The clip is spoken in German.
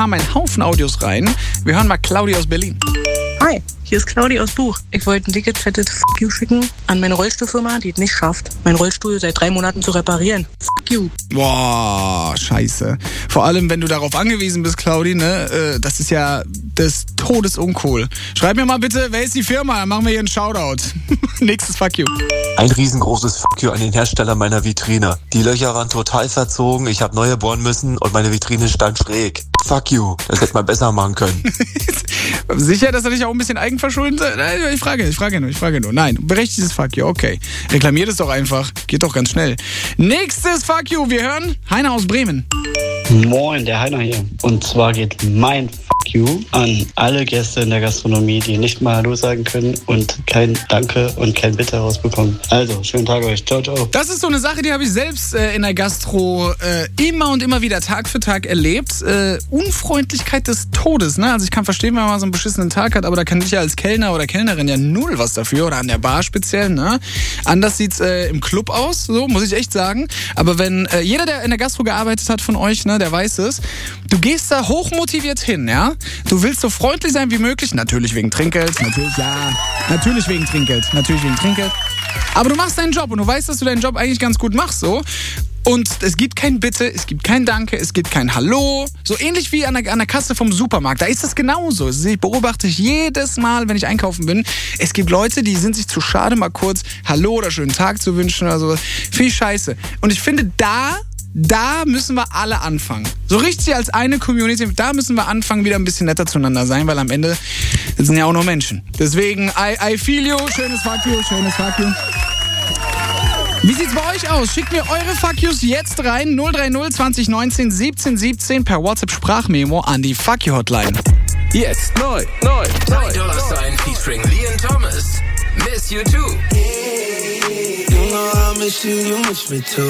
kamen ein Haufen Audios rein. Wir hören mal Claudia aus Berlin. Hi, hier ist Claudia aus Buch. Ich wollte ein dickes, fettes Fuck you schicken an meine Rollstuhlfirma, die es nicht schafft, meinen Rollstuhl seit 3 Monaten zu reparieren. Fuck you. Boah, scheiße. Vor allem, wenn du darauf angewiesen bist, Claudi, ne? Das ist ja des Todes uncool. Schreib mir mal bitte, wer ist die Firma? Dann machen wir hier einen Shoutout. Nächstes Fuck you. Ein riesengroßes Fuck you an den Hersteller meiner Vitrine. Die Löcher waren total verzogen, ich habe neue bohren müssen und meine Vitrine stand schräg. Fuck you, das hätte man besser machen können. Sicher, dass er dich auch ein bisschen eigenverschuldet? Ich frage nur. Nein, berechtigtes Fuck you, okay. Reklamiert es doch einfach, geht doch ganz schnell. Nächstes Fuck you, wir hören Heiner aus Bremen. Moin, der Heiner hier. Und zwar geht mein Fuck you an alle Gäste in der Gastronomie, die nicht mal Hallo sagen können und kein Danke und kein Bitte rausbekommen. Also, schönen Tag euch. Ciao, ciao. Das ist so eine Sache, die habe ich selbst in der Gastro immer und immer wieder Tag für Tag erlebt. Unfreundlichkeit des Todes, ne? Also ich kann verstehen, wenn man mal so einen beschissenen Tag hat, aber da kann ich ja als Kellner oder Kellnerin ja null was dafür oder an der Bar speziell, ne? Anders sieht's im Club aus, so muss ich echt sagen. Aber wenn jeder, der in der Gastro gearbeitet hat von euch, ne, der weiß es, du gehst da hochmotiviert hin, ja? Du willst so freundlich sein wie möglich, natürlich wegen Trinkgeld, natürlich wegen Trinkgeld. Aber du machst deinen Job und du weißt, dass du deinen Job eigentlich ganz gut machst, so. Und es gibt kein Bitte, es gibt kein Danke, es gibt kein Hallo. So ähnlich wie an der Kasse vom Supermarkt. Da ist das genauso. Das beobachte ich jedes Mal, wenn ich einkaufen bin. Es gibt Leute, die sind sich zu schade, mal kurz Hallo oder schönen Tag zu wünschen oder sowas. Viel Scheiße. Und ich finde, da müssen wir alle anfangen. So richtig als eine Community, da müssen wir anfangen, wieder ein bisschen netter zueinander sein, weil am Ende sind ja auch nur Menschen. Deswegen, I feel you, schönes Fuck you. Wie sieht's bei euch aus? Schickt mir eure Fuck yous jetzt rein. 030 2019 17 17 per WhatsApp-Sprachmemo an die Fuck you Hotline. Jetzt neu. $3 featuring Leon Thomas. Miss you too. You know I miss you miss me too.